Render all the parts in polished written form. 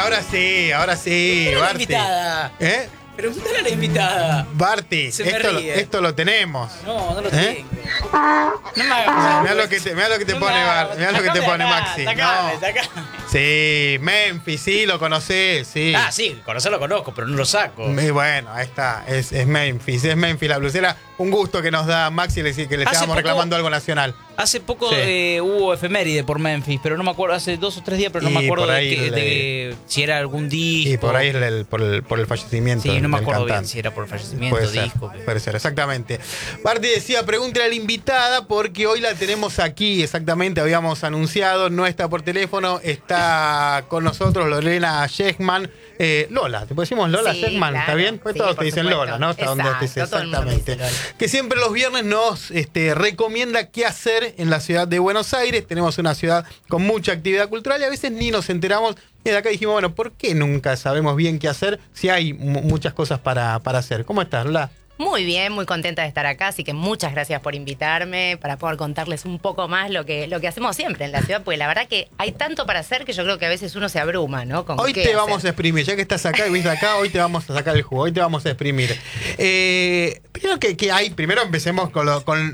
ahora sí, La invitada. ¿Eh? Preguntale a la invitada. Barty, esto lo tenemos. No lo tengo. No me hagas. Mirá lo que te pone Barty, mirá lo que te pone Maxi. Sacame. Sí, Memphis, sí, lo conocés, sí. Ah, sí, conocerlo conozco, pero no lo saco. Y bueno, ahí está, es Memphis, la blusera. Un gusto que nos da Maxi que le estábamos reclamando algo nacional. Hace poco hubo efeméride por Memphis, pero no me acuerdo, hace 2 o 3 días, pero no me acuerdo de si era algún disco. Y por ahí por el fallecimiento. Sí, no me acuerdo cantante. bien si era por el fallecimiento, disco. Puede ser, exactamente. Barty decía, pregúntale a la invitada, porque hoy la tenemos aquí, exactamente, habíamos anunciado, no está por teléfono, está con nosotros Lorena Shechman. Lola, ¿te decimos Lola Shechman? Claro, ¿Está bien? Pues sí, todos te por dicen supuesto. Lola, ¿no? Hasta donde estés, Exacto, todo el mundo me dice exactamente. Lola. Que siempre los viernes nos recomienda qué hacer en la ciudad de Buenos Aires. Tenemos una ciudad con mucha actividad cultural y a veces ni nos enteramos. Y de acá dijimos, bueno, ¿por qué nunca sabemos bien qué hacer si hay muchas cosas para hacer? ¿Cómo estás, Lola? Muy bien, muy contenta de estar acá, así que muchas gracias por invitarme para poder contarles un poco más lo que hacemos siempre en la ciudad, porque la verdad que hay tanto para hacer que yo creo que a veces uno se abruma, ¿no? Con Hoy te vamos a exprimir, ya que estás acá y viste acá, hoy te vamos a sacar el jugo, hoy te vamos a exprimir. Primero empecemos con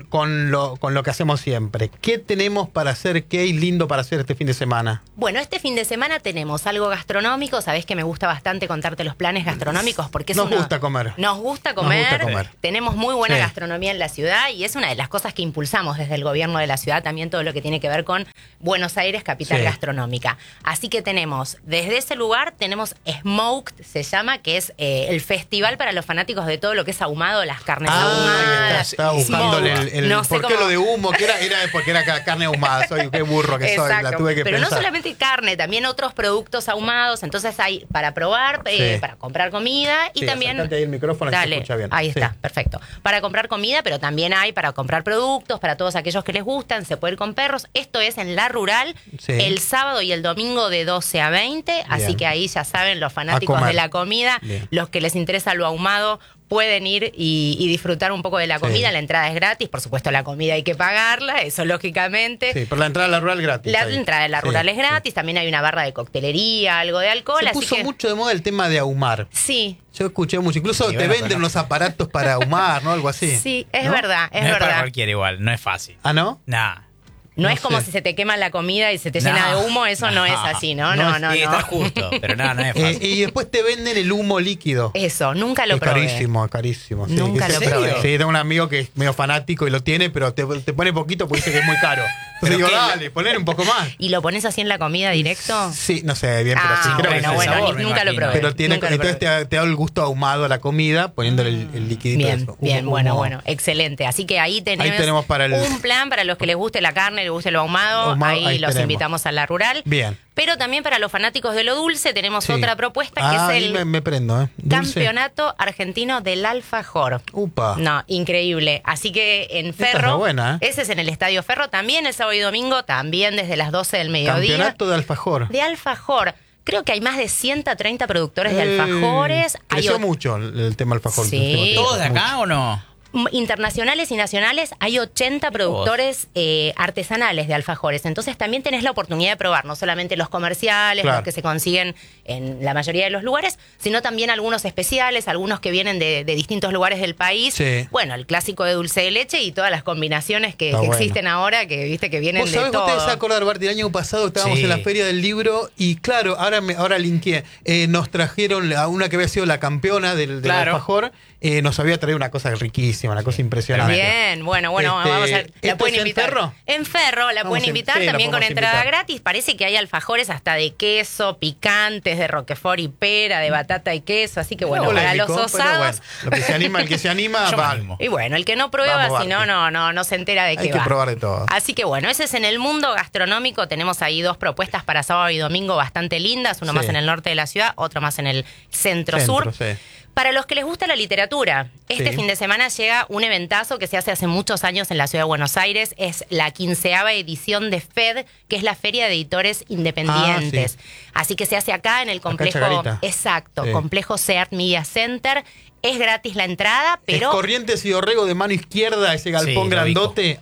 lo que hacemos siempre. ¿Qué tenemos para hacer? ¿Qué hay lindo para hacer este fin de semana? Bueno, este fin de semana tenemos algo gastronómico, sabés que me gusta bastante contarte los planes gastronómicos porque Nos gusta comer. Nos gusta comer. Tenemos muy buena Sí. gastronomía en la ciudad y es una de las cosas que impulsamos desde el gobierno de la ciudad, también todo lo que tiene que ver con Buenos Aires, capital gastronómica. Así que tenemos, desde ese lugar, tenemos Smoked, se llama, que es el festival para los fanáticos de todo lo que es ahumado, las carnes ahumadas. Estaba buscándole el No sé por qué cómo- lo de humo, que era porque era carne ahumada. Qué burro que soy, la tuve que pero pensar. no solamente carne, también otros productos ahumados. Entonces hay para probar, para comprar comida y Sí, también. acercate ahí el micrófono y se escucha bien. Ahí Sí. está, perfecto. Para comprar comida, pero también hay para comprar productos, para todos aquellos que les gustan. Se puede ir con perros. Esto es en La Rural, Sí. el sábado y el domingo de 12 a 20. Así Bien. que ahí ya saben, los A fanáticos comer. de la comida, Bien. los que les interesa lo ahumado, pueden ir y disfrutar un poco de la comida. Sí. La entrada es gratis. Por supuesto, la comida hay que pagarla, eso lógicamente. Sí, por la entrada a la rural gratis. La ahí. entrada de La Rural es gratis, también hay una barra de coctelería, algo de alcohol, Se así puso que mucho de moda el tema de ahumar. sí, Yo escuché mucho. Incluso Sí, te bueno, venden pero- unos aparatos para ahumar, ¿no? Algo así. sí, es ¿No? verdad, es no es para verdad. cualquiera igual, no es fácil. ¿Ah, no? Nah. No, No es como sé. si se te quema la comida y se te No. llena de humo, eso no es así, ¿no? No. Sí, está justo, pero no es fácil. Y después te venden el humo líquido. Eso, nunca lo Es probé. carísimo, carísimo. Sí, Nunca que lo se- probé. Sí, tengo un amigo que es medio fanático y lo tiene, pero te pone poquito porque dice que es muy caro. Entonces digo, ¿qué? dale, poner un poco más. ¿Y lo pones así en la comida directo? Sí, no sé bien, pero sí, Ah, creo que bueno, sí. sabor, me nunca lo imagino. probé. Pero tiene, Nunca lo entonces probé. te da el gusto ahumado a la comida, poniéndole el liquidito. Bien, de eso. bien, Humo. bueno, excelente. Así que ahí tenemos para el- un plan para los que les guste la carne, les guste lo ahumado. Ahumado, ahí ahí los tenemos. invitamos a La Rural. Bien. Pero también para los fanáticos de lo dulce tenemos Sí. otra propuesta que Ahí es el me prendo, ¿eh? Dulce. Campeonato Argentino del Alfajor. Upa. No, increíble. Así que en Esta es Ferro, la buena, ¿eh? ese es en el Estadio Ferro, también el sábado y domingo, también desde las 12 del mediodía. Campeonato de alfajor. De alfajor. Creo que hay más de 130 productores de alfajores. Hay Creció ot- mucho el tema alfajor. Sí. el tema alfajor. ¿Todos de acá o no? internacionales y nacionales, hay 80 productores artesanales de alfajores. Entonces también tenés la oportunidad de probar no solamente los comerciales, Claro. los que se consiguen en la mayoría de los lugares, sino también algunos especiales, algunos que vienen de distintos lugares del país. Sí. Bueno, el clásico de dulce de leche y todas las combinaciones que Está bueno. existen ahora, que viste que vienen ¿Vos de sabés, todo. vos te vas a acordar, Barty, el año pasado estábamos Sí. en la Feria del Libro y claro, ahora linkeé, nos trajeron a una que había sido la campeona del Claro. alfajor, nos había traído una cosa riquísima, una cosa impresionante. Bien, bueno, vamos a la ¿esto pueden es en invitar. Ferro? En Ferro la Vamos pueden en- invitar sí, la también con podemos entrada invitar. gratis. Parece que hay alfajores hasta de queso, picantes, de roquefort y pera, de batata y queso, así que bueno, para los Polémico, pero osados. bueno, lo que se anima, el que se anima, Yo me va. animo. Y bueno, el que no prueba, Vamos, si no, Barty. no se entera de qué Hay que va. probar de todo. Así que bueno, ese es en el mundo gastronómico. Tenemos ahí dos propuestas para sábado y domingo bastante lindas. Uno Sí. más en el norte de la ciudad, otro más en el centro-sur. Sí. Para los que les gusta la literatura, este Sí. fin de semana llega un eventazo que se hace hace muchos años en la ciudad de Buenos Aires. Es la 15ª edición de FED, que es la Feria de Editores Independientes. Así que se hace acá en el complejo. Chacarita. Exacto, Sí. complejo Seart Media Center. Es gratis la entrada, pero. Es Corrientes y Dorrego de mano izquierda, ese galpón Sí, lo grandote, ahí.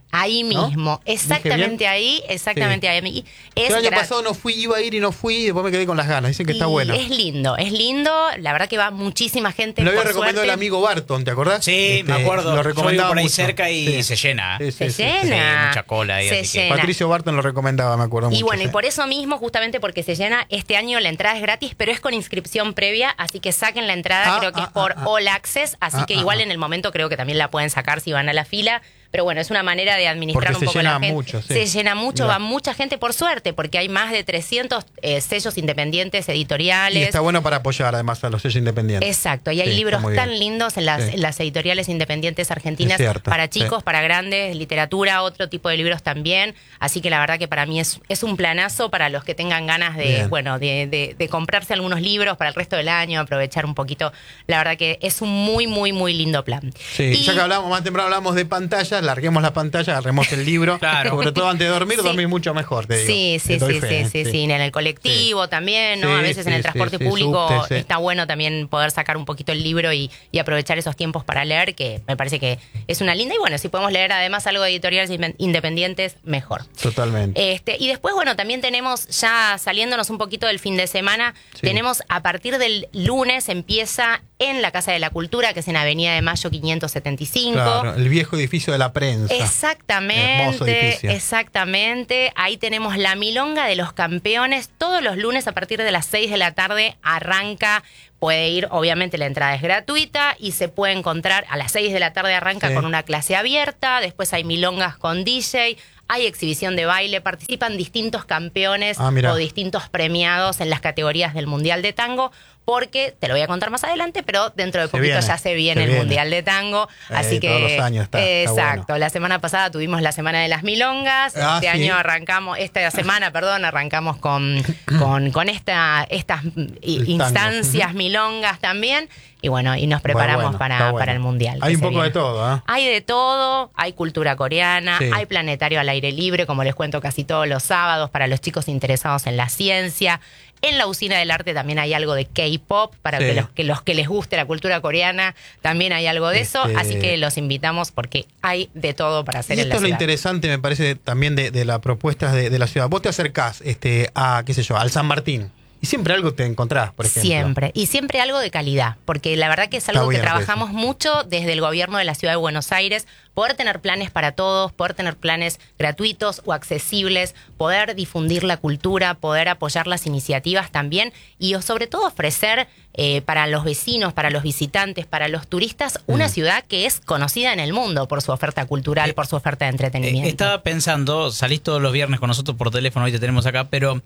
Ahí mismo, ¿no? exactamente ahí, exactamente ahí. El año pasado no fui, iba a ir y no fui, y después me quedé con las ganas. Dicen que está bueno. Es lindo, la verdad que va muchísima gente. Me lo había recomendado el amigo Barton, ¿te acordás? Sí, me acuerdo. Lo recomendaba por ahí mucho. cerca y se llena. Se Sí, llena. mucha cola ahí. Se así que- llena. Patricio Barton lo recomendaba, me acuerdo mucho. Y bueno, y sí. por eso mismo, justamente porque se llena, este año la entrada es gratis, pero es con inscripción previa, así que saquen la entrada, creo que es por All Access, así que igual en el momento creo que también la pueden sacar si van a la fila. Pero bueno, es una manera de administrar Porque un poco la gente. mucho, sí. Se llena mucho, Mirá. va mucha gente por suerte, porque hay más de 300 sellos independientes, editoriales. Y está bueno para apoyar además a los sellos independientes. Exacto, y hay Sí, libros está muy tan bien. lindos en las editoriales independientes argentinas, Es cierto, para chicos, sí. para grandes, literatura, otro tipo de libros también. Así que la verdad que para mí es un planazo para los que tengan ganas de, Bien. bueno, de comprarse algunos libros para el resto del año, aprovechar un poquito. La verdad que es un muy, muy, muy lindo plan. Sí, Y- ya que hablamos más temprano hablamos de pantallas, larguemos la pantalla, agarremos el libro. Claro. Sobre todo antes de dormir, Sí. dormir mucho mejor, te digo. Sí, Te doy fe, sí, en el colectivo también, ¿no? Sí, A veces en el sí, transporte sí, público subte, sí. está bueno también poder sacar un poquito el libro y aprovechar esos tiempos para leer, que me parece que es una linda. Y bueno, si podemos leer además algo de editoriales independientes, mejor. Totalmente. Y después, bueno, también tenemos, ya saliéndonos un poquito del fin de semana, Sí. tenemos a partir del lunes empieza en la Casa de la Cultura, que es en Avenida de Mayo 575. Claro, el viejo edificio de la prensa. Hermoso Exactamente, edificio. exactamente. Ahí tenemos la Milonga de los Campeones. Todos los lunes a partir de las 6 de la tarde arranca. Puede ir, obviamente la entrada es gratuita y se puede encontrar a las 6 de la tarde arranca Sí. con una clase abierta. Después hay milongas con DJ. Hay exhibición de baile, participan distintos campeones Mirá. o distintos premiados en las categorías del Mundial de Tango, porque te lo voy a contar más adelante, pero dentro de Se poquito viene, ya se viene se el viene. Mundial de Tango, así que todos los años está exacto. bueno. La semana pasada tuvimos la Semana de las Milongas, Ah, este sí. año esta semana, arrancamos con estas instancias milongas también, y bueno, y nos preparamos Bueno, está bueno. para el Mundial. Hay que un se poco de viene. todo, ¿eh? Hay de todo, hay cultura coreana, Sí. hay planetario al aire libre, como les cuento casi todos los sábados, para los chicos interesados en la ciencia. En la Usina del Arte también hay algo de K-pop, para Sí. que los que les guste la cultura coreana, también hay algo de eso, así que los invitamos porque hay de todo para hacer Y en esto la es lo ciudad. interesante, me parece, también de las propuestas de la ciudad. Vos te acercás a, qué sé yo, al San Martín. Y siempre algo te encontrás, por ejemplo. Siempre, y siempre algo de calidad, porque la verdad que es Está algo que bien, trabajamos mucho desde el gobierno de la Ciudad de Buenos Aires, poder tener planes para todos, poder tener planes gratuitos o accesibles, poder difundir la cultura, poder apoyar las iniciativas también y sobre todo ofrecer para los vecinos, para los visitantes, para los turistas, una ciudad que es conocida en el mundo por su oferta cultural, por su oferta de entretenimiento. Estaba pensando, salís todos los viernes con nosotros por teléfono, hoy te tenemos acá, pero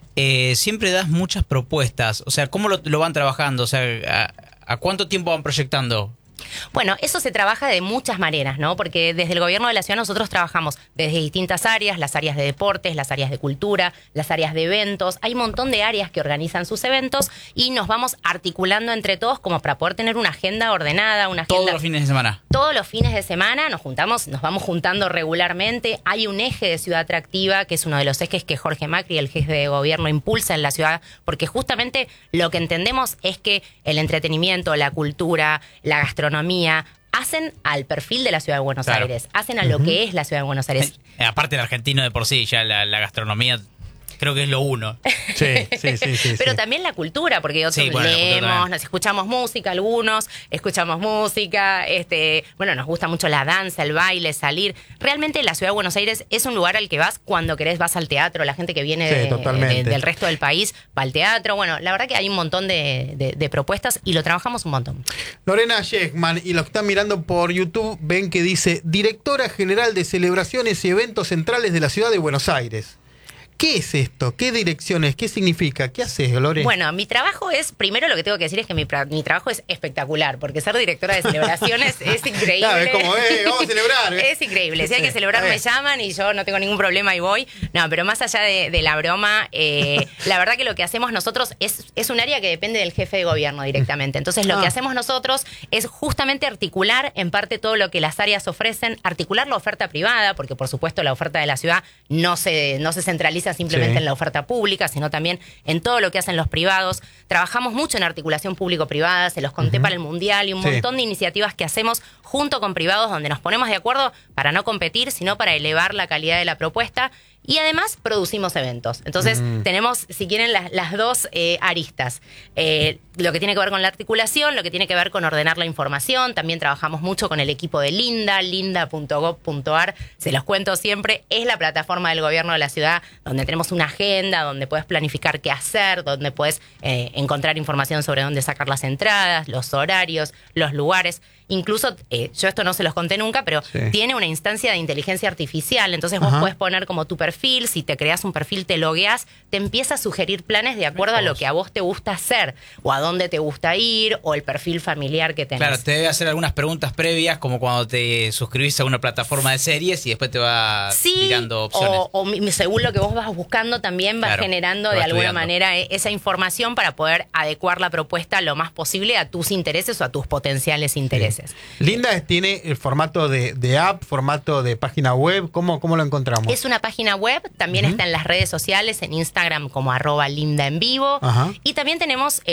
siempre das muchas propuestas. O sea, ¿cómo lo van trabajando? O sea, ¿a cuánto tiempo van proyectando? Bueno, eso se trabaja de muchas maneras, ¿no? Porque desde el gobierno de la ciudad nosotros trabajamos desde distintas áreas, las áreas de deportes, las áreas de cultura, las áreas de eventos. Hay un montón de áreas que organizan sus eventos y nos vamos articulando entre todos como para poder tener una agenda ordenada, una agenda... Todos los fines de semana. Todos los fines de semana nos vamos juntando regularmente. Hay un eje de ciudad atractiva, que es uno de los ejes que Jorge Macri, el jefe de gobierno, impulsa en la ciudad, porque justamente lo que entendemos es que el entretenimiento, la cultura, la gastronomía, hacen al perfil de la ciudad de Buenos Claro. Aires, hacen a lo que es la ciudad de Buenos Aires. Aparte el argentino de por sí, ya la gastronomía creo que es lo uno. Sí, sí, sí, sí. Pero sí. también la cultura, porque otros Sí, bueno, la cultura leemos, también. nos escuchamos música, algunos escuchamos música, bueno, nos gusta mucho la danza, el baile, salir. Realmente la ciudad de Buenos Aires es un lugar al que vas cuando querés, vas al teatro, la gente que viene Sí, totalmente. del resto del país va al teatro. Bueno, la verdad que hay un montón de propuestas y lo trabajamos un montón. Lorena Schechman, y los que están mirando por YouTube ven que dice Directora General de Celebraciones y Eventos Centrales de la Ciudad de Buenos Aires. ¿Qué es esto? ¿Qué direcciones? ¿Qué significa? ¿Qué haces, Lore? Bueno, mi trabajo es, primero lo que tengo que decir es que mi trabajo es espectacular, porque ser directora de celebraciones es increíble. Claro, es como, vamos a celebrar. Es increíble. Si hay que Sí, celebrar, está me bien. llaman y yo no tengo ningún problema y voy. No, pero más allá de la broma, la verdad que lo que hacemos nosotros es un área que depende del jefe de gobierno directamente. Entonces, lo que hacemos nosotros es justamente articular en parte todo lo que las áreas ofrecen, articular la oferta privada, porque por supuesto la oferta de la ciudad no se centraliza simplemente Sí. en la oferta pública, sino también en todo lo que hacen los privados. trabajamos mucho en articulación público-privada, se los conté para el Mundial y un montón de iniciativas que hacemos junto con privados donde nos ponemos de acuerdo para no competir, sino para elevar la calidad de la propuesta. Y además producimos eventos. Entonces tenemos, si quieren, las dos aristas. Lo que tiene que ver con la articulación, lo que tiene que ver con ordenar la información. También trabajamos mucho con el equipo de Linda, linda.gov.ar. Se los cuento siempre, es la plataforma del gobierno de la ciudad donde tenemos una agenda, donde puedes planificar qué hacer, donde puedes encontrar información sobre dónde sacar las entradas, los horarios, los lugares. Incluso, yo esto no se los conté nunca, pero tiene una instancia de inteligencia artificial. Entonces vos podés poner como tu perfil, si te creas un perfil, te logueás, te empieza a sugerir planes de acuerdo a lo que a vos te gusta hacer, o a dónde te gusta ir, o el perfil familiar que tenés. Claro, te debe hacer algunas preguntas previas, como cuando te suscribís a una plataforma de series y después te va tirando opciones. O según lo que vos vas buscando, también vas generando de alguna manera esa información para poder adecuar la propuesta lo más posible a tus intereses o a tus potenciales intereses. Linda tiene el formato de app, formato de página web. ¿Cómo lo encontramos? Es una página web, también está en las redes sociales, en Instagram como @lindaenvivo. Y también tenemos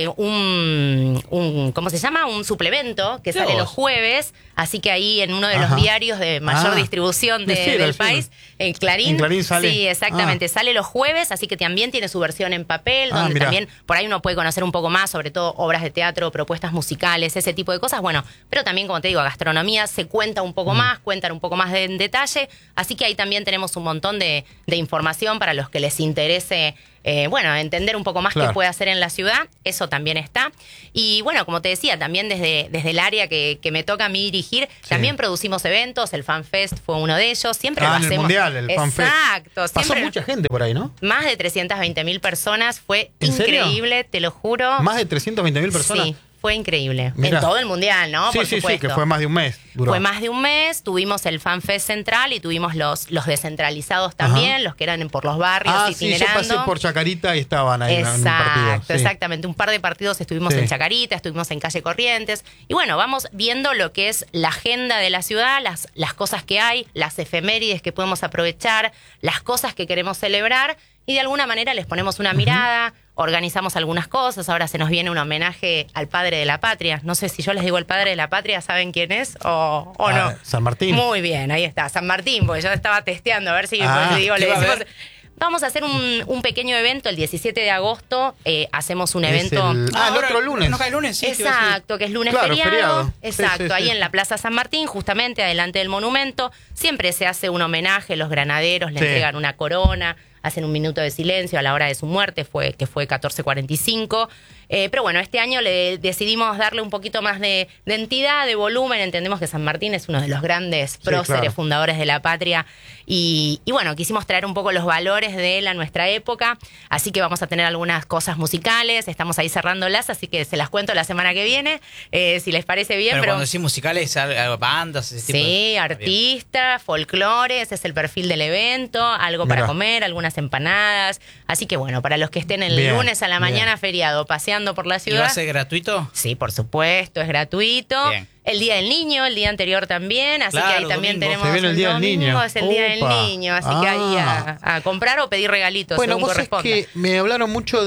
¿cómo se llama? Un suplemento que sale los jueves, así que ahí en uno de los diarios de mayor distribución del país, en Clarín. En Clarín sale. Sí, exactamente, sale los jueves, así que también tiene su versión en papel, donde también por ahí uno puede conocer un poco más, sobre todo obras de teatro, propuestas musicales, ese tipo de cosas. Bueno, pero también, como te digo, gastronomía se cuenta un poco más, cuentan un poco más en detalle, así que ahí también tenemos un montón de información para los que les interese, entender un poco más qué puede hacer en la ciudad. Eso también está. Y bueno, como te decía, también desde el área que me toca a mí dirigir, también producimos eventos. El FanFest fue uno de ellos. Siempre lo hacemos. En el Mundial, el FanFest. Exacto. Pasó mucha gente por ahí, ¿no? Más de 320.000 personas. Fue ¿En serio? Increíble, te lo juro. ¿Más de 320.000 personas? Sí. Fue increíble. Mirá. En todo el Mundial, ¿no? Sí, Por sí, supuesto. que fue más de un mes. Duró. Fue más de un mes, tuvimos el FanFest central y tuvimos los descentralizados también, los que eran por los barrios itinerando. Sí, yo pasé por Chacarita y estaban ahí en un partido. Sí. Exactamente. Un par de partidos estuvimos en Chacarita, estuvimos en Calle Corrientes. Y bueno, vamos viendo lo que es la agenda de la ciudad, las cosas que hay, las efemérides que podemos aprovechar, las cosas que queremos celebrar. Y de alguna manera les ponemos una mirada, organizamos algunas cosas. Ahora se nos viene un homenaje al padre de la patria. No sé si yo les digo el padre de la patria, ¿saben quién es o no? San Martín. Muy bien, ahí está, San Martín, porque yo estaba testeando a ver si le decimos. Vamos a hacer un pequeño evento el 17 de agosto. Hacemos un evento. El otro lunes. ¿No cae lunes? Sí, exacto, que es lunes feriado. Exacto, ahí en la Plaza San Martín, justamente adelante del monumento. Siempre se hace un homenaje, los granaderos le entregan una corona, hacen un minuto de silencio a la hora de su muerte, que fue 14:45. Pero bueno, este año decidimos darle un poquito más de entidad, de volumen. Entendemos que San Martín es uno de los grandes próceres, fundadores de la patria. Y bueno, quisimos traer un poco los valores de él a nuestra época. Así que vamos a tener algunas cosas musicales. Estamos ahí cerrándolas, así que se las cuento la semana que viene, si les parece bien. Pero cuando decís musicales, bandas, ese tipo de... artistas, folclore, ese es el perfil del evento. Algo para comer, algunas empanadas. Así que bueno, para los que estén el lunes a la mañana feriado paseando por la ciudad. ¿Y va a ser gratuito? Sí, por supuesto, es gratuito. Bien. El Día del Niño, el día anterior también, así que ahí también tenemos. Se viene el Día del Niño. Es el Día del Niño, así que ahí a comprar o pedir regalitos, según corresponda. Es que me hablaron mucho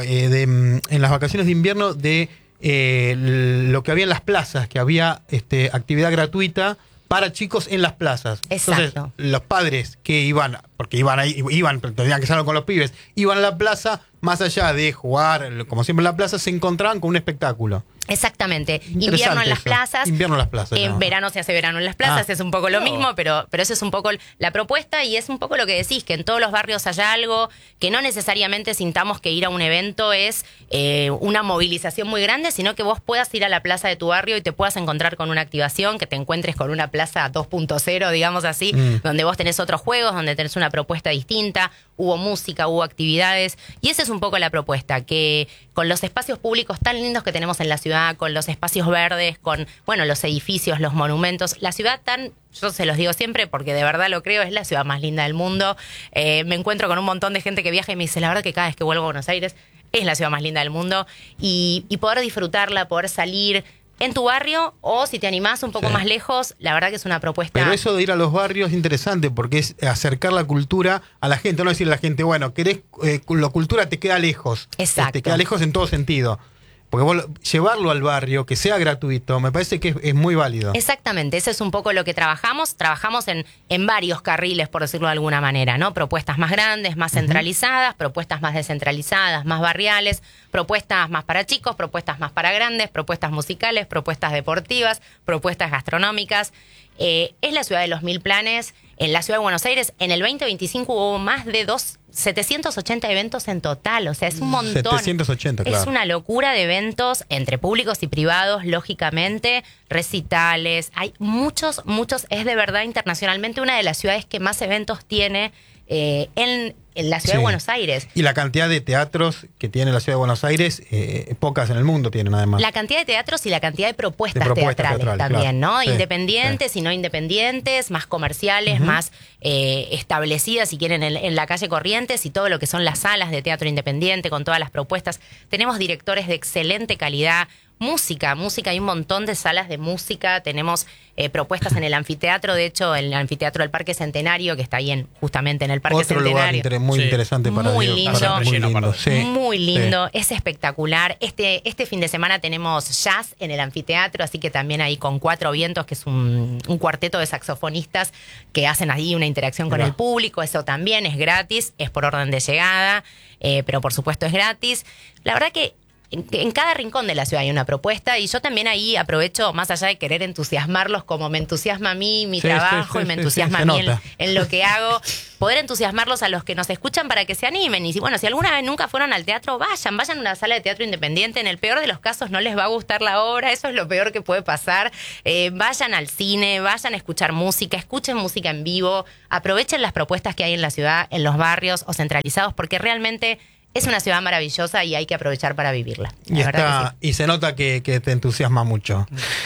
en las vacaciones de invierno de lo que había en las plazas, que había actividad gratuita para chicos en las plazas. Exacto. Entonces, los padres que iban, porque pero tenían que salir con los pibes, iban a la plaza, más allá de jugar, como siempre en la plaza, se encontraban con un espectáculo. Exactamente. Invierno en las plazas. Invierno en las plazas. En verano se hace verano en las plazas, es un poco lo mismo, pero eso es un poco la propuesta y es un poco lo que decís, que en todos los barrios haya algo, que no necesariamente sintamos que ir a un evento es una movilización muy grande, sino que vos puedas ir a la plaza de tu barrio y te puedas encontrar con una activación, que te encuentres con una plaza 2.0, digamos así, donde vos tenés otros juegos, donde tenés una propuesta distinta, hubo música, hubo actividades, y esa es un poco la propuesta, que con los espacios públicos tan lindos que tenemos en la ciudad, con los espacios verdes, con los edificios, los monumentos, la ciudad yo se los digo siempre porque de verdad lo creo, es la ciudad más linda del mundo. Me encuentro con un montón de gente que viaja y me dice, la verdad que cada vez que vuelvo a Buenos Aires es la ciudad más linda del mundo, y poder disfrutarla, poder salir, en tu barrio, o si te animás un poco más lejos, la verdad que es una propuesta. Pero eso de ir a los barrios es interesante porque es acercar la cultura a la gente, no decirle a la gente, bueno, querés, la cultura te queda lejos. Exacto. Te queda lejos en todo sentido. Porque vos llevarlo al barrio, que sea gratuito, me parece que es muy válido. Exactamente, eso es un poco lo que trabajamos. Trabajamos en varios carriles, por decirlo de alguna manera, ¿no? Propuestas más grandes, más centralizadas, propuestas más descentralizadas, más barriales, propuestas más para chicos, propuestas más para grandes, propuestas musicales, propuestas deportivas, propuestas gastronómicas. Es la ciudad de los 1000 planes. En la ciudad de Buenos Aires, en el 2025 hubo más de 780 eventos en total, o sea, es un montón. 780, claro. Es una locura de eventos entre públicos y privados, lógicamente, recitales, hay muchos, es de verdad internacionalmente una de las ciudades que más eventos tiene en la ciudad de Buenos Aires. Y la cantidad de teatros que tiene la ciudad de Buenos Aires, pocas en el mundo tienen además. La cantidad de teatros y la cantidad de propuestas teatrales también, claro. ¿no? Sí, independientes y no independientes, más comerciales, más establecidas, si quieren, en la calle Corrientes, y todo lo que son las salas de teatro independiente con todas las propuestas. Tenemos directores de excelente calidad. Música, hay un montón de salas de música, tenemos propuestas en el anfiteatro, de hecho, el anfiteatro del Parque Centenario, que está ahí justamente en el Parque Otro Centenario. lugar muy interesante para muy Dios, lindo, para muy lindo, muy lindo, es espectacular. Este fin de semana tenemos jazz en el anfiteatro, así que también ahí con Cuatro Vientos, que es un cuarteto de saxofonistas que hacen ahí una interacción con el público, eso también es gratis, es por orden de llegada, pero por supuesto es gratis. La verdad que en cada rincón de la ciudad hay una propuesta, y yo también ahí aprovecho, más allá de querer entusiasmarlos como me entusiasma a mí mi trabajo y me entusiasma a mí en lo que hago, poder entusiasmarlos a los que nos escuchan para que se animen. Y si alguna vez nunca fueron al teatro, vayan a una sala de teatro independiente. En el peor de los casos no les va a gustar la obra, eso es lo peor que puede pasar. Vayan al cine, vayan a escuchar música, escuchen música en vivo, aprovechen las propuestas que hay en la ciudad, en los barrios o centralizados, porque realmente es una ciudad maravillosa y hay que aprovechar para vivirla. Y se nota que te entusiasma mucho.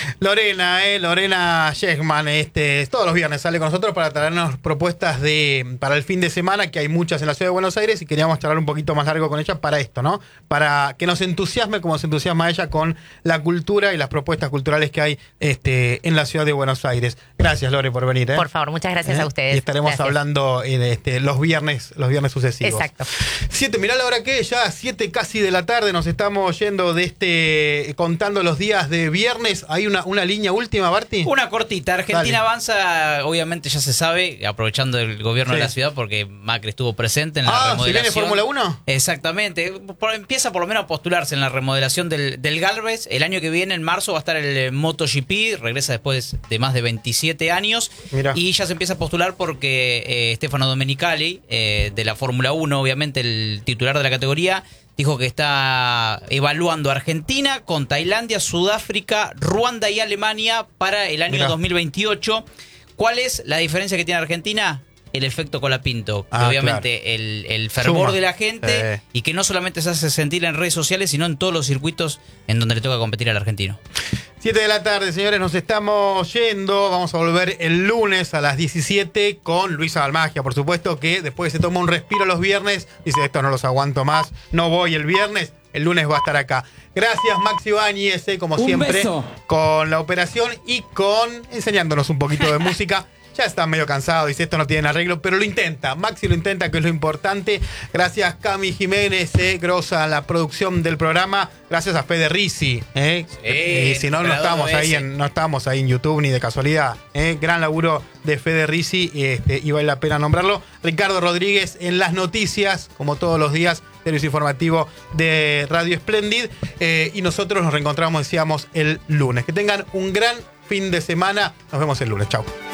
Lorena Shechman, todos los viernes sale con nosotros para traernos propuestas para el fin de semana, que hay muchas en la ciudad de Buenos Aires, y queríamos charlar un poquito más largo con ella para esto, ¿no? Para que nos entusiasme como se entusiasma ella con la cultura y las propuestas culturales que hay en la ciudad de Buenos Aires. Gracias, Lore, por venir. Por favor, muchas gracias a ustedes. Y estaremos hablando los viernes sucesivos. Exacto. 7, mirá la hora que ya 7 casi de la tarde, nos estamos yendo contando los días de viernes. ¿Hay una línea última, Barti? Una cortita. Argentina avanza, obviamente ya se sabe, aprovechando el gobierno de la ciudad, porque Macri estuvo presente en la remodelación. ¿Si viene Fórmula 1? Exactamente. Empieza por lo menos a postularse en la remodelación del Galvez. El año que viene, en marzo, va a estar el MotoGP. Regresa después de más de 27 años. Mirá. Y ya se empieza a postular porque Stefano Domenicali, de la Fórmula 1, obviamente el titular de la categoría, dijo que está evaluando Argentina con Tailandia, Sudáfrica, Ruanda y Alemania para el año 2028. ¿Cuál es la diferencia que tiene Argentina? El efecto Colapinto, que obviamente claro. el fervor de la gente, y que no solamente se hace sentir en redes sociales, sino en todos los circuitos en donde le toca competir al argentino. 7 de la tarde, señores, nos estamos yendo. Vamos a volver el lunes a las 17 con Luisa Balmagia, por supuesto, que después se toma un respiro los viernes. Dice, esto no los aguanto más, no voy el viernes. El lunes va a estar acá. Gracias, Maxi Báñez, como siempre, con la operación y con enseñándonos un poquito de música. Ya está medio cansado, dice, esto no tiene arreglo, pero lo intenta. Maxi lo intenta, que es lo importante. Gracias, Cami Jiménez, grosa la producción del programa. Gracias a Fede Risi, y si no, no estábamos ahí en YouTube ni de casualidad. Gran laburo de Fede Risi, y vale la pena nombrarlo. Ricardo Rodríguez en las noticias, como todos los días, servicio informativo de Radio Splendid. Y nosotros nos reencontramos, decíamos, el lunes. Que tengan un gran fin de semana. Nos vemos el lunes. Chau.